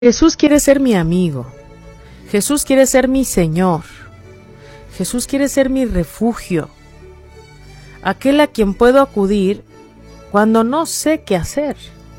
Jesús quiere ser mi amigo. Jesús quiere ser mi Señor. Jesús quiere ser mi refugio. Aquel a quien puedo acudir cuando no sé qué hacer.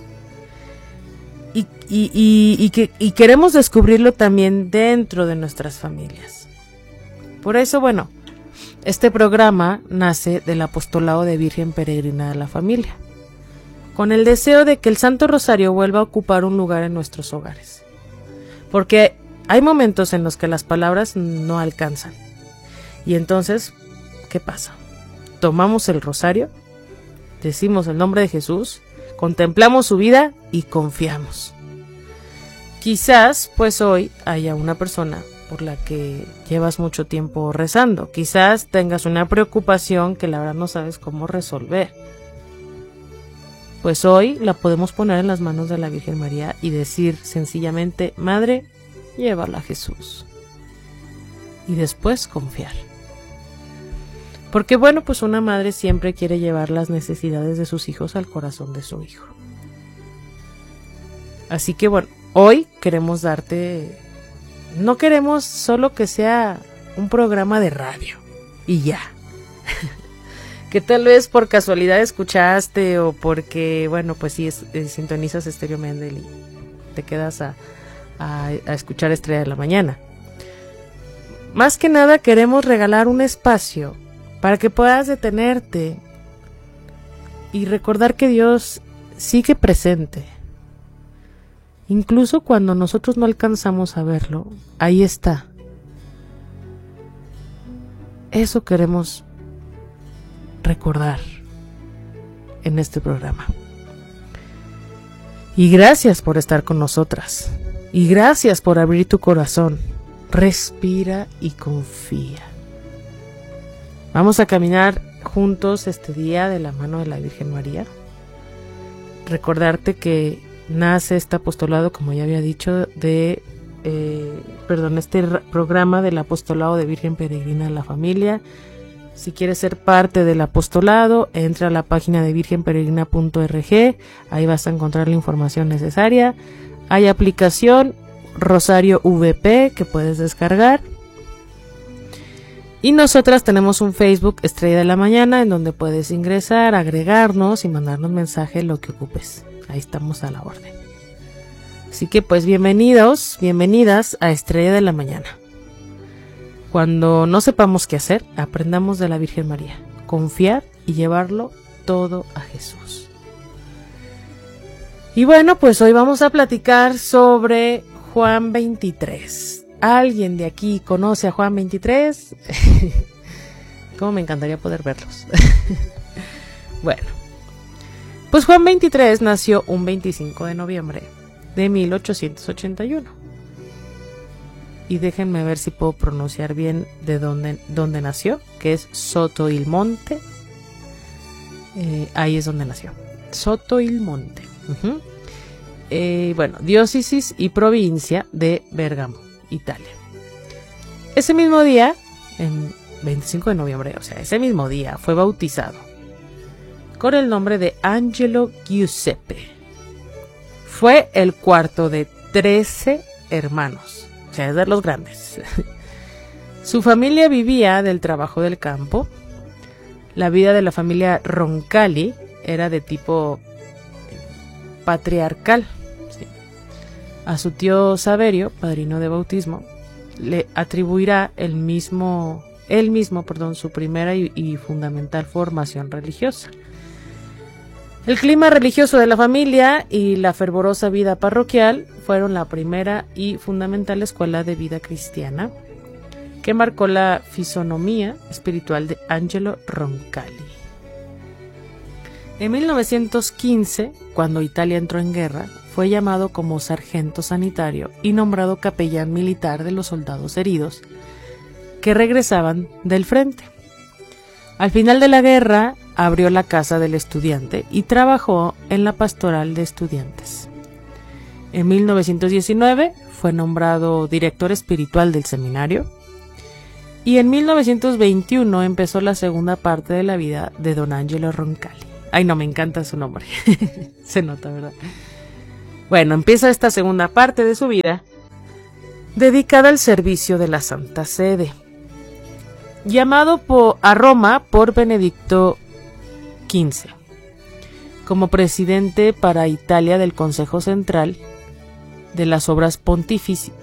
Y queremos descubrirlo también dentro de nuestras familias. Por eso, bueno, este programa nace del apostolado de Virgen Peregrina de la Familia, con el deseo de que el Santo Rosario vuelva a ocupar un lugar en nuestros hogares. Porque hay momentos en los que las palabras no alcanzan. Y entonces, ¿qué pasa? Tomamos el rosario, decimos el nombre de Jesús, contemplamos su vida y confiamos. Quizás, pues hoy haya una persona por la que llevas mucho tiempo rezando. Quizás tengas una preocupación que la verdad no sabes cómo resolver. Pues hoy la podemos poner en las manos de la Virgen María y decir sencillamente: Madre, llévala a Jesús. Y después confiar. Porque bueno, pues una madre siempre quiere llevar las necesidades de sus hijos al corazón de su hijo. Así que bueno, hoy queremos darte... No queremos solo que sea un programa de radio y ya. Que tal vez por casualidad escuchaste o porque, bueno, pues sí, sintonizas Estéreo Mendel y te quedas a escuchar Estrella de la Mañana. Más que nada queremos regalar un espacio para que puedas detenerte y recordar que Dios sigue presente. Incluso cuando nosotros no alcanzamos a verlo, ahí está. Eso queremos recordar en este programa. Y gracias por estar con nosotras. Y gracias por abrir tu corazón. Respira y confía. Vamos a caminar juntos este día de la mano de la Virgen María. Recordarte que nace este apostolado, como ya había dicho, este programa del apostolado de Virgen Peregrina de la Familia. Si quieres ser parte del apostolado, entra a la página de virgenperegrina.org, ahí vas a encontrar la información necesaria. Hay aplicación Rosario VP que puedes descargar. Y nosotras tenemos un Facebook Estrella de la Mañana en donde puedes ingresar, agregarnos y mandarnos mensaje, lo que ocupes. Ahí estamos a la orden. Así que pues bienvenidos, bienvenidas a Estrella de la Mañana. Cuando no sepamos qué hacer, aprendamos de la Virgen María. Confiar y llevarlo todo a Jesús. Y bueno, pues hoy vamos a platicar sobre Juan 23. ¿Alguien de aquí conoce a Juan 23? Cómo me encantaría poder verlos. Bueno, pues Juan 23 nació un 25 de noviembre de 1881. Y déjenme ver si puedo pronunciar bien de dónde nació, que es Sotoilmonte. Ahí es donde nació. Sotoilmonte. Bueno, diócesis y provincia de Bérgamo, Italia. Ese mismo día, en 25 de noviembre, o sea, ese mismo día, fue bautizado con el nombre de Angelo Giuseppe. Fue el cuarto de 13 hermanos, o sea, es de los grandes. Su familia vivía del trabajo del campo. La vida de la familia Roncalli era de tipo patriarcal. ¿Sí? A su tío Saverio, padrino de bautismo, le atribuirá él mismo, su primera y fundamental formación religiosa. El clima religioso de la familia y la fervorosa vida parroquial fueron la primera y fundamental escuela de vida cristiana que marcó la fisonomía espiritual de Angelo Roncalli. En 1915, cuando Italia entró en guerra, fue llamado como sargento sanitario y nombrado capellán militar de los soldados heridos que regresaban del frente. Al final de la guerra, abrió la Casa del Estudiante y trabajó en la pastoral de estudiantes. En 1919 fue nombrado director espiritual del seminario y en 1921 empezó la segunda parte de la vida de don Angelo Roncalli. Ay, no, me encanta su nombre. Se nota, ¿verdad? Bueno, empieza esta segunda parte de su vida dedicada al servicio de la Santa Sede. Llamado a Roma por Benedicto XV como presidente para Italia del Consejo Central de las Obras Pontificias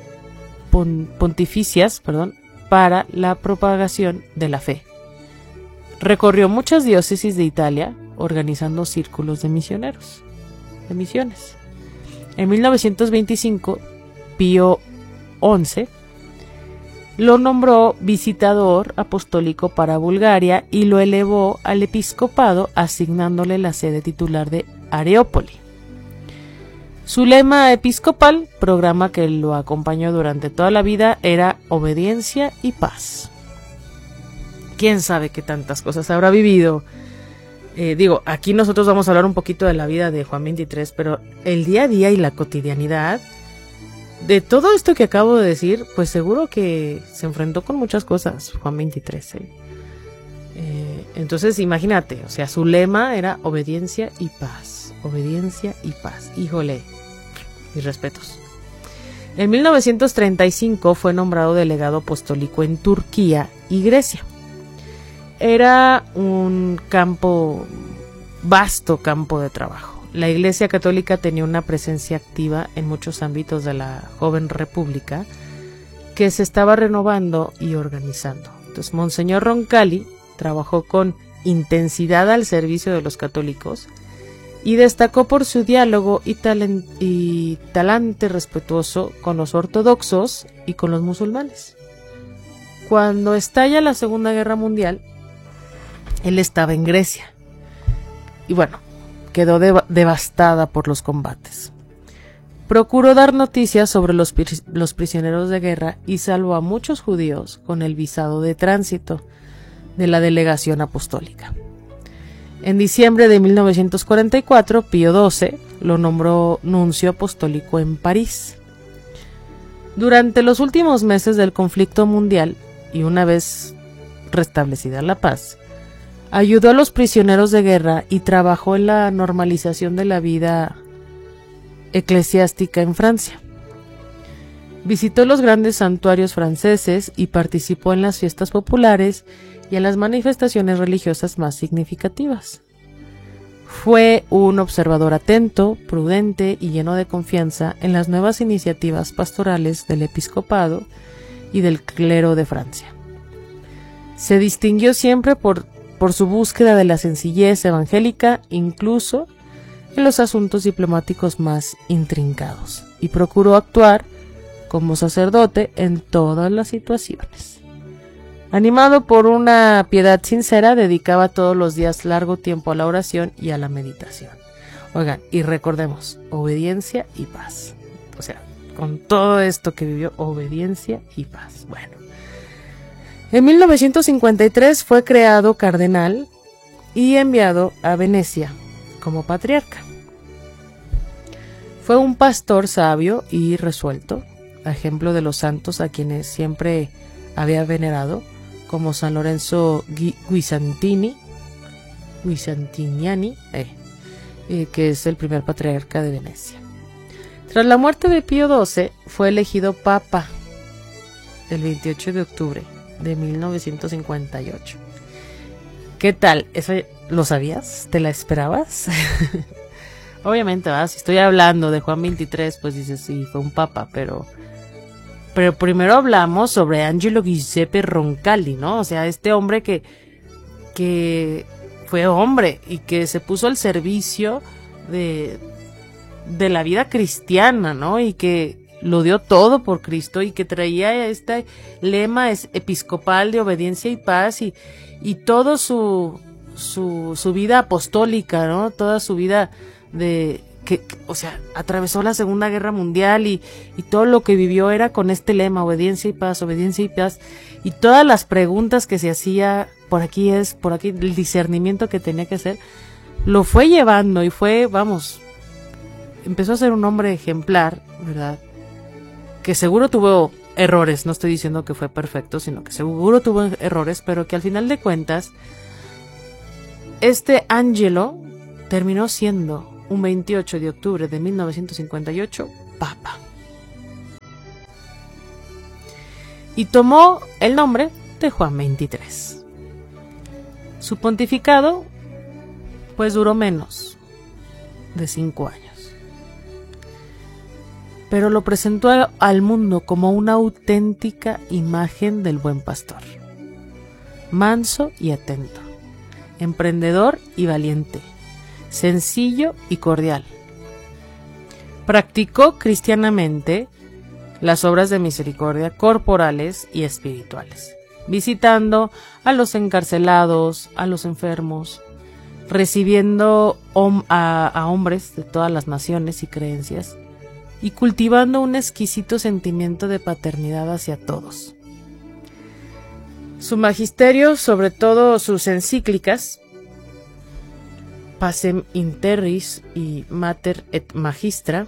para la propagación de la fe. Recorrió muchas diócesis de Italia organizando círculos de misioneros, de misiones. En 1925, Pío XI lo nombró visitador apostólico para Bulgaria y lo elevó al episcopado, asignándole la sede titular de Areópoli. Su lema episcopal, programa que lo acompañó durante toda la vida, era obediencia y paz. ¿Quién sabe qué tantas cosas habrá vivido? Aquí nosotros vamos a hablar un poquito de la vida de Juan XXIII, pero el día a día y la cotidianidad de todo esto que acabo de decir, pues seguro que se enfrentó con muchas cosas Juan XXIII. Entonces imagínate, o sea, su lema era obediencia y paz, obediencia y paz. Híjole, mis respetos. En 1935 fue nombrado delegado apostólico en Turquía y Grecia. Era un vasto campo de trabajo. La Iglesia Católica tenía una presencia activa en muchos ámbitos de la joven república que se estaba renovando y organizando. Entonces, Monseñor Roncalli trabajó con intensidad al servicio de los católicos y destacó por su diálogo y talante respetuoso con los ortodoxos y con los musulmanes. Cuando estalla la Segunda Guerra Mundial, él estaba en Grecia y bueno, quedó devastada por los combates. Procuró dar noticias sobre los prisioneros de guerra y salvó a muchos judíos con el visado de tránsito de la delegación apostólica. En diciembre de 1944, Pío XII lo nombró nuncio apostólico en París. Durante los últimos meses del conflicto mundial, y una vez restablecida la paz, ayudó a los prisioneros de guerra y trabajó en la normalización de la vida eclesiástica en Francia. Visitó los grandes santuarios franceses y participó en las fiestas populares y en las manifestaciones religiosas más significativas. Fue un observador atento, prudente y lleno de confianza en las nuevas iniciativas pastorales del episcopado y del clero de Francia. Se distinguió siempre por su búsqueda de la sencillez evangélica, incluso en los asuntos diplomáticos más intrincados, y procuró actuar como sacerdote en todas las situaciones. Animado por una piedad sincera, dedicaba todos los días largo tiempo a la oración y a la meditación. Oigan, y recordemos, obediencia y paz. O sea, con todo esto que vivió, obediencia y paz. Bueno. En 1953 fue creado cardenal y enviado a Venecia como patriarca. Fue un pastor sabio y resuelto, ejemplo de los santos a quienes siempre había venerado, como San Lorenzo Guisantiniani, que es el primer patriarca de Venecia. Tras la muerte de Pío XII, fue elegido papa el 28 de octubre de 1958. ¿Qué tal? ¿Eso lo sabías? ¿Te la esperabas? Obviamente, ¿verdad? Si estoy hablando de Juan XXIII, pues dices, sí, fue un papa, pero primero hablamos sobre Angelo Giuseppe Roncalli, ¿no? O sea, este hombre que fue hombre y que se puso al servicio de la vida cristiana, ¿no? Y que lo dio todo por Cristo y que traía este lema episcopal de obediencia y paz y todo su vida apostólica, ¿no? Toda su vida o sea, atravesó la Segunda Guerra Mundial y todo lo que vivió era con este lema, obediencia y paz, y todas las preguntas que se hacía, por aquí el discernimiento que tenía que hacer, lo fue llevando y empezó a ser un hombre ejemplar, ¿verdad? Que seguro tuvo errores, no estoy diciendo que fue perfecto, sino que seguro tuvo errores, pero que al final de cuentas, este Angelo terminó siendo un 28 de octubre de 1958, papa. Y tomó el nombre de Juan XXIII. Su pontificado, pues duró menos de 5 años. Pero lo presentó al mundo como una auténtica imagen del buen pastor. Manso y atento, emprendedor y valiente, sencillo y cordial. Practicó cristianamente las obras de misericordia corporales y espirituales, visitando a los encarcelados, a los enfermos, recibiendo a hombres de todas las naciones y creencias, y cultivando un exquisito sentimiento de paternidad hacia todos. Su magisterio, sobre todo sus encíclicas, Pacem in Terris y Mater et Magistra,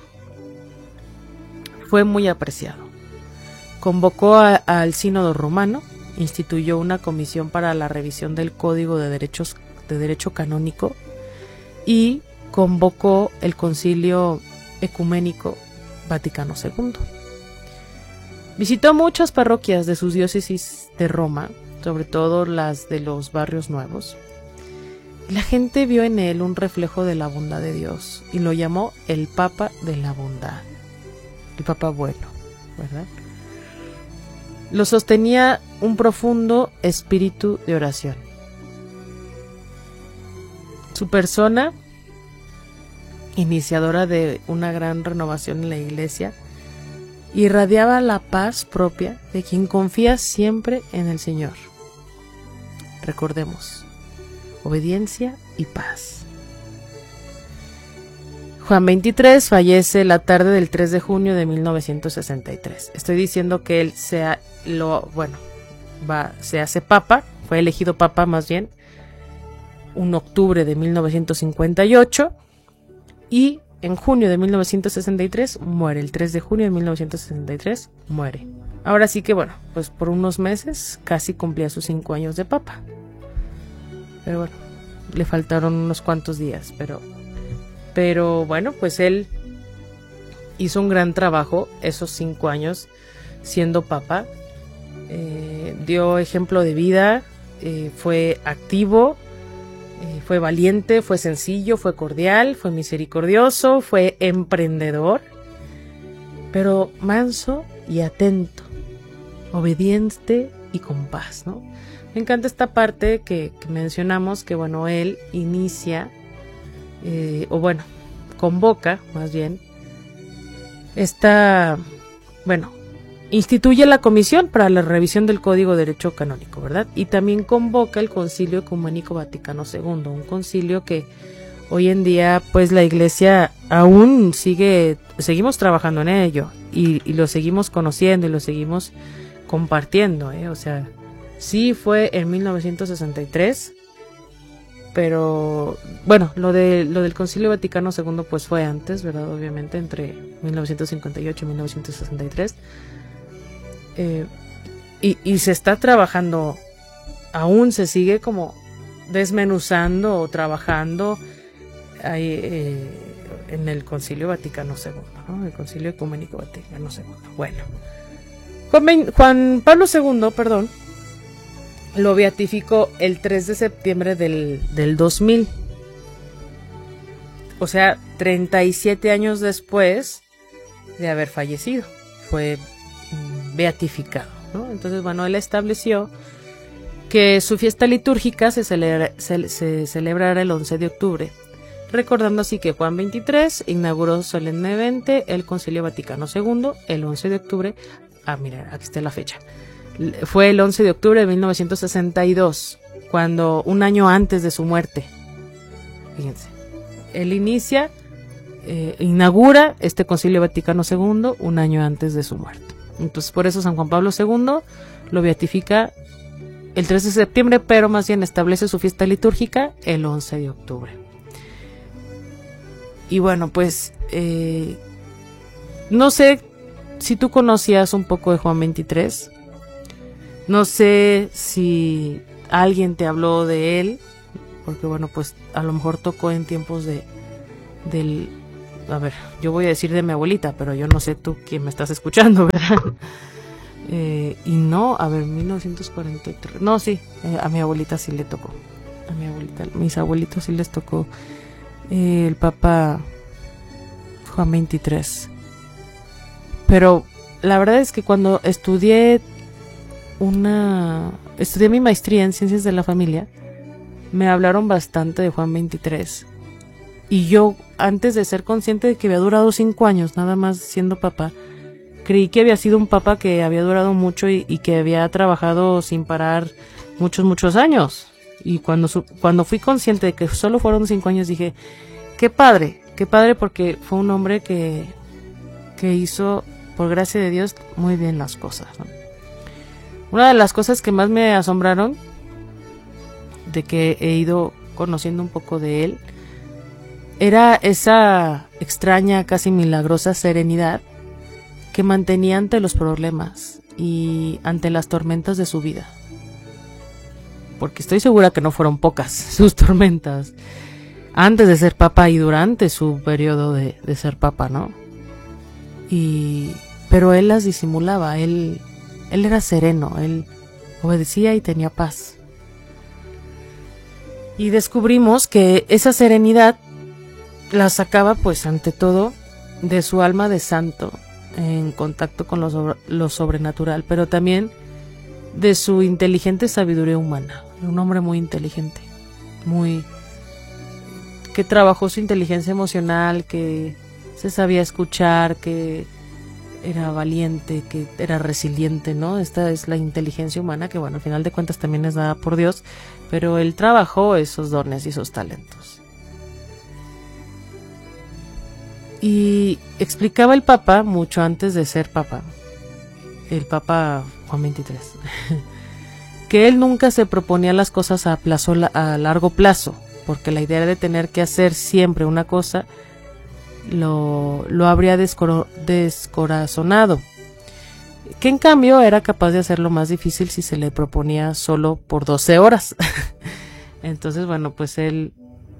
fue muy apreciado. Convocó al Sínodo Romano, instituyó una comisión para la revisión del Código de Derecho Canónico y convocó el Concilio Ecuménico Vaticano II. Visitó muchas parroquias de sus diócesis de Roma, sobre todo las de los barrios nuevos. La gente vio en él un reflejo de la bondad de Dios y lo llamó el Papa de la Bondad, el Papa bueno, ¿verdad? Lo sostenía un profundo espíritu de oración. Su persona, iniciadora de una gran renovación en la Iglesia, irradiaba la paz propia de quien confía siempre en el Señor. Recordemos, obediencia y paz. Juan XXIII fallece la tarde del 3 de junio de 1963. Estoy diciendo que él se hace papa, fue elegido papa más bien, un octubre de 1958, y en junio de 1963 muere, el 3 de junio de 1963 muere. Ahora sí que bueno, pues por unos meses casi cumplía sus 5 años de papa. Pero bueno, le faltaron unos cuantos días, pero bueno, pues él hizo un gran trabajo esos 5 años siendo papa. Dio ejemplo de vida, fue activo, fue valiente, fue sencillo, fue cordial, fue misericordioso, fue emprendedor, pero manso y atento, obediente y con paz, ¿no? Me encanta esta parte que mencionamos, que bueno, él inicia, convoca más bien, instituye la comisión para la revisión del Código de Derecho Canónico, ¿verdad? Y también convoca el Concilio Ecuménico Vaticano II, un concilio que hoy en día pues la Iglesia aún seguimos trabajando en ello y lo seguimos conociendo y lo seguimos compartiendo, o sea, sí fue en 1963, pero bueno, lo del Concilio Vaticano II pues fue antes, ¿verdad? Obviamente entre 1958 y 1963. Y se está trabajando, aún se sigue como desmenuzando o trabajando ahí, en el Concilio Vaticano II, ¿no? El Concilio Ecuménico Vaticano II. Bueno, Juan Pablo II, lo beatificó el 3 de septiembre del 2000. O sea, 37 años después de haber fallecido, fue beatificado, ¿no? Entonces, bueno, él estableció que su fiesta litúrgica se celebrará el 11 de octubre, recordando así que Juan XXIII inauguró solemnemente el Concilio Vaticano II el 11 de octubre. Mira, aquí está la fecha. Fue el 11 de octubre de 1962, cuando un año antes de su muerte. Fíjense, él inaugura este Concilio Vaticano II un año antes de su muerte. Entonces, por eso San Juan Pablo II lo beatifica el 3 de septiembre, pero más bien establece su fiesta litúrgica el 11 de octubre. Y bueno, pues no sé si tú conocías un poco de Juan XXIII. No sé si alguien te habló de él, porque bueno, pues a lo mejor tocó en tiempos de a ver, yo voy a decir de mi abuelita, pero yo no sé tú quién me estás escuchando, ¿verdad? Y no, a ver, 1943, no, sí, a mi abuelita sí le tocó, mis abuelitos sí les tocó el Papa Juan 23. Pero la verdad es que cuando estudié mi maestría en Ciencias de la Familia, me hablaron bastante de Juan 23. Y yo, antes de ser consciente de que había durado 5 años, nada más siendo papa, creí que había sido un papa que había durado mucho y que había trabajado sin parar muchos años. Y cuando fui consciente de que solo fueron 5 años, dije, qué padre porque fue un hombre que hizo, por gracia de Dios, muy bien las cosas, ¿no? Una de las cosas que más me asombraron, de que he ido conociendo un poco de él, era esa extraña, casi milagrosa serenidad que mantenía ante los problemas y ante las tormentas de su vida. Porque estoy segura que no fueron pocas sus tormentas antes de ser papa y durante su periodo de ser papa, ¿no? Pero él las disimulaba, él era sereno, él obedecía y tenía paz. Y descubrimos que esa serenidad la sacaba, pues, ante todo, de su alma de santo, en contacto con lo sobrenatural, pero también de su inteligente sabiduría humana. Un hombre muy inteligente, que trabajó su inteligencia emocional, que se sabía escuchar, que era valiente, que era resiliente, ¿no? Esta es la inteligencia humana, que bueno, al final de cuentas también es dada por Dios, pero él trabajó esos dones y esos talentos. Y explicaba el Papa, mucho antes de ser Papa, el Papa Juan 23, que él nunca se proponía las cosas a largo plazo, porque la idea de tener que hacer siempre una cosa lo habría descorazonado, que en cambio era capaz de hacerlo más difícil si se le proponía solo por 12 horas. Entonces, bueno, pues él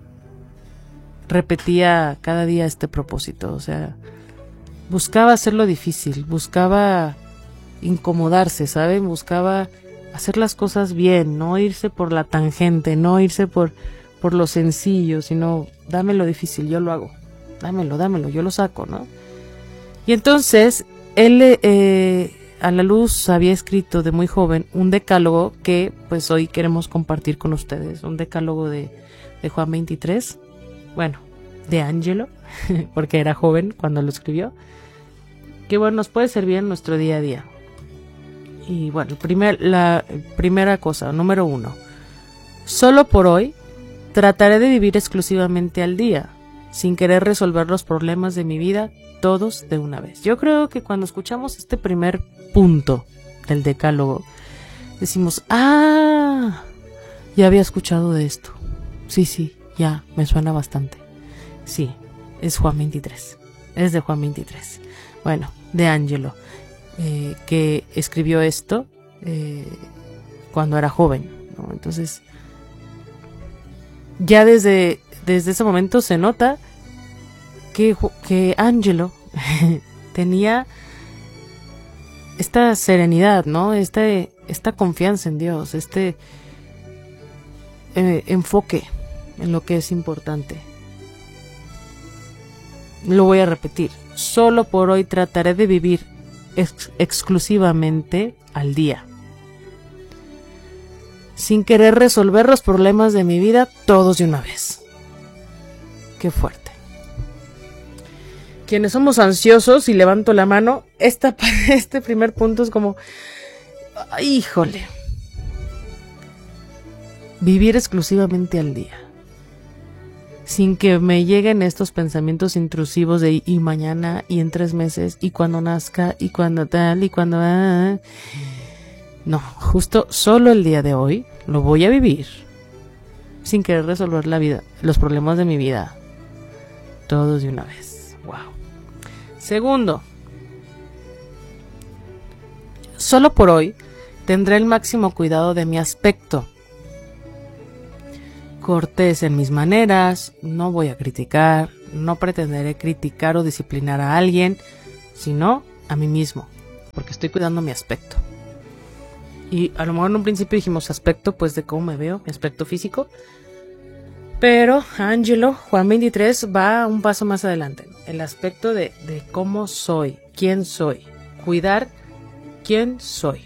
repetía cada día este propósito, o sea, buscaba hacerlo difícil, buscaba incomodarse, ¿saben? Buscaba hacer las cosas bien, no irse por la tangente, no irse por lo sencillo, sino dame lo difícil, yo lo hago, dámelo, yo lo saco, ¿no? Y entonces él a la luz había escrito de muy joven un decálogo que pues hoy queremos compartir con ustedes, un decálogo de Juan 23, bueno, de Angelo, porque era joven cuando lo escribió, que bueno, nos puede servir en nuestro día a día. Y bueno, la primera cosa, número 1, solo por hoy trataré de vivir exclusivamente al día, sin querer resolver los problemas de mi vida todos de una vez. Yo creo que cuando escuchamos este primer punto del decálogo, decimos, ya había escuchado de esto. Sí, ya, me suena bastante. Sí, es Juan 23. Es de Juan 23. Bueno, de Angelo, que escribió esto cuando era joven, ¿no? Entonces, ya desde ese momento se nota que Angelo tenía esta serenidad, ¿no? Esta confianza en Dios, este enfoque en lo que es importante. Lo voy a repetir. Solo por hoy trataré de vivir exclusivamente al día, sin querer resolver los problemas de mi vida todos de una vez. Qué fuerte. Quienes somos ansiosos, y levanto la mano, este primer punto es como, híjole, vivir exclusivamente al día, sin que me lleguen estos pensamientos intrusivos de y mañana, y en 3 meses, y cuando nazca, y cuando tal, y cuando... No, justo solo el día de hoy lo voy a vivir, sin querer resolver los problemas de mi vida, todos de una vez. Wow. Segundo, solo por hoy tendré el máximo cuidado de mi aspecto. Cortés en mis maneras, no voy a criticar, no pretenderé criticar o disciplinar a alguien, sino a mí mismo, porque estoy cuidando mi aspecto. Y a lo mejor en un principio dijimos aspecto, pues de cómo me veo, mi aspecto físico. Pero Angelo, Juan 23, va un paso más adelante. El aspecto de cómo soy, quién soy. Cuidar quién soy.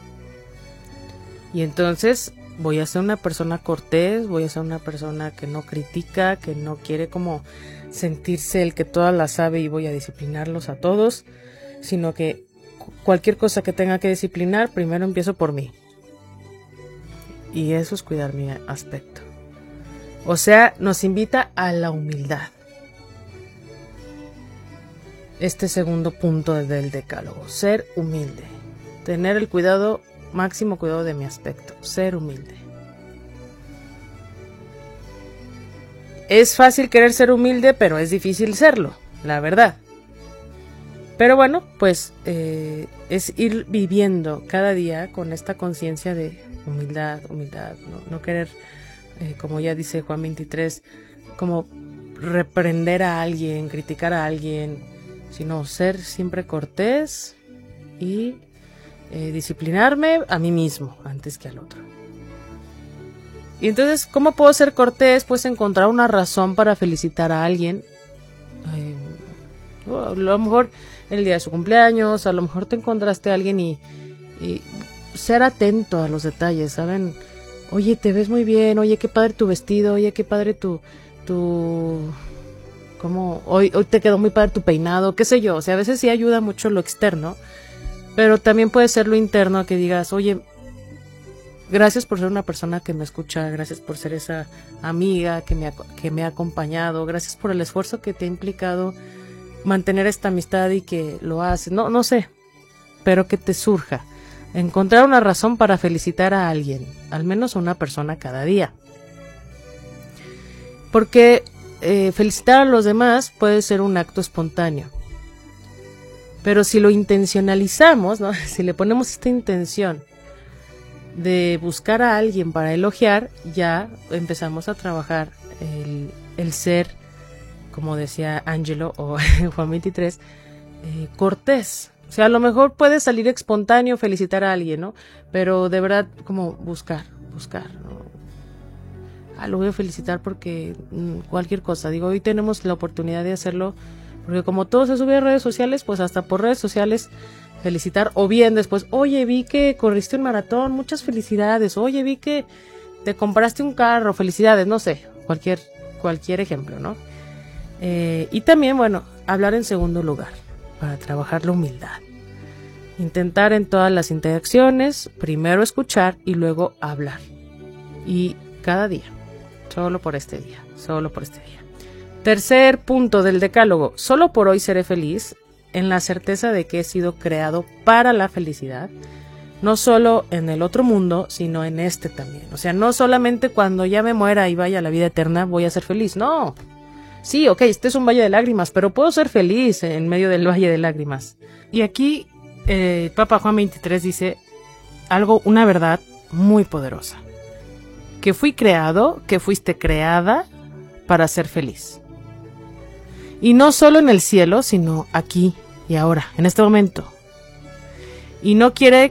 Y entonces voy a ser una persona cortés, voy a ser una persona que no critica, que no quiere como sentirse el que todas la sabe y voy a disciplinarlos a todos, sino que cualquier cosa que tenga que disciplinar, primero empiezo por mí. Y eso es cuidar mi aspecto. O sea, nos invita a la humildad. Este segundo punto del decálogo, ser humilde. Tener el cuidado, máximo cuidado de mi aspecto, ser humilde. Es fácil querer ser humilde, pero es difícil serlo, la verdad. Pero bueno, pues es ir viviendo cada día con esta conciencia de humildad, no querer, como ya dice Juan 23, como reprender a alguien, criticar a alguien, sino ser siempre cortés y disciplinarme a mí mismo antes que al otro. Y entonces, ¿cómo puedo ser cortés? Pues encontrar una razón para felicitar a alguien. A lo mejor el día de su cumpleaños, a lo mejor te encontraste a alguien y ser atento a los detalles, ¿saben? Oye, te ves muy bien, oye, qué padre tu vestido, oye, qué padre tu como hoy te quedó muy padre tu peinado, qué sé yo. O sea, a veces sí ayuda mucho lo externo, pero también puede ser lo interno, que digas, oye, gracias por ser una persona que me escucha, gracias por ser esa amiga que me ha acompañado, gracias por el esfuerzo que te ha implicado mantener esta amistad y que lo haces, no sé, pero que te surja. Encontrar una razón para felicitar a alguien, al menos a una persona cada día. Porque felicitar a los demás puede ser un acto espontáneo. Pero si lo intencionalizamos, ¿no? Si le ponemos esta intención de buscar a alguien para elogiar, ya empezamos a trabajar el ser, como decía Angelo o Juan 23, cortés. O sea, a lo mejor puede salir espontáneo felicitar a alguien, ¿no? Pero de verdad, como buscar, ¿no? Lo voy a felicitar porque cualquier cosa. Digo, hoy tenemos la oportunidad de hacerlo, porque como todo se sube a redes sociales, pues hasta por redes sociales felicitar, o bien después, oye, vi que corriste un maratón, muchas felicidades, oye, vi que te compraste un carro, felicidades, no sé, cualquier ejemplo, ¿no? Y también, bueno, hablar en segundo lugar, para trabajar la humildad. Intentar en todas las interacciones, primero escuchar y luego hablar. Y cada día, solo por este día. Tercer punto del decálogo, solo por hoy seré feliz, en la certeza de que he sido creado para la felicidad, no solo en el otro mundo, sino en este también. O sea, no solamente cuando ya me muera y vaya a la vida eterna voy a ser feliz, no. Sí, ok, este es un valle de lágrimas, pero puedo ser feliz en medio del valle de lágrimas. Y aquí Papa Juan 23 dice una verdad muy poderosa. Que fui creado, que fuiste creada para ser feliz. Y no solo en el cielo, sino aquí y ahora, en este momento. Y no quiere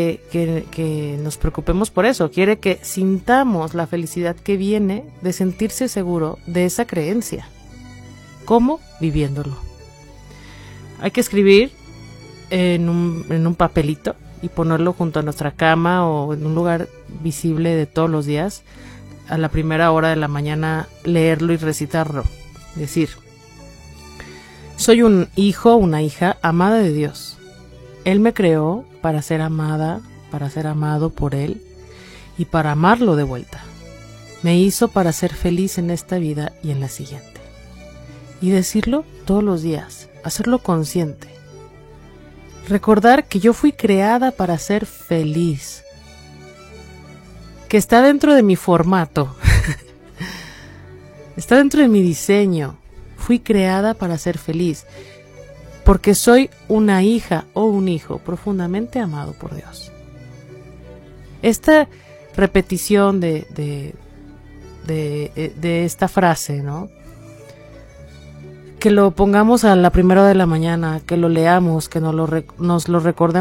que nos preocupemos por eso, quiere que sintamos la felicidad que viene de sentirse seguro de esa creencia. ¿Cómo? Viviéndolo. Hay que escribir en un papelito y ponerlo junto a nuestra cama o en un lugar visible de todos los días. A la primera hora de la mañana leerlo y recitarlo. Decir, soy un hijo, una hija amada de Dios. Él me creó para ser amada, para ser amado por Él y para amarlo de vuelta. Me hizo para ser feliz en esta vida y en la siguiente. Y decirlo todos los días, hacerlo consciente. Recordar que yo fui creada para ser feliz. Que está dentro de mi formato. Está dentro de mi diseño. Fui creada para ser feliz. Porque soy una hija o un hijo profundamente amado por Dios. Esta repetición de esta frase, ¿no? que lo pongamos a la 1:00 de la mañana, que lo leamos, que nos lo recordemos